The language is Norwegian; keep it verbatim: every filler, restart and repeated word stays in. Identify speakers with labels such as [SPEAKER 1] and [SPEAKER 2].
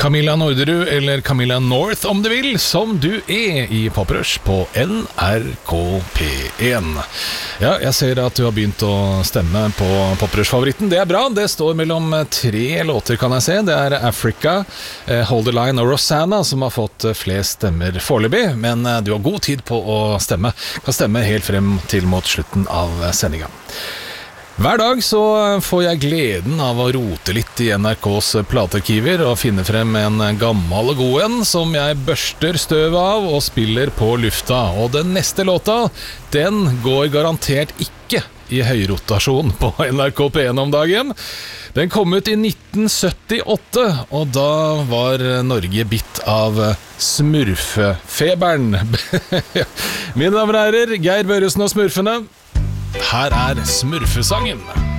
[SPEAKER 1] Camilla Norderud, eller Camilla North om du vil, som du er i Poprush på N R K P én. Ja, jeg ser at du har begynt å stemme på Poprush-favoritten. Det er bra, det står mellom tre låter kan jeg se. Det er Africa, Hold the Line og Rosanna som har fått flest stemmer foreløpig, men du har god tid på å stemme. Du kan stemme helt frem til mot slutten av sendingen. Hver dag så får jeg gleden av å rote litt i N R K's platearkiver og finne frem en gammel og god en som jeg børster støv av og spiller på lufta. Og den neste låta, den går garantert ikke i høyrotasjon på N R K P én om dagen. Den kom ut i nitten syttiåtte, og da var Norge bitt av smurfefeberen. Mine damer og herrer, Geir Børresen og smurfene. Her er smurfesangen.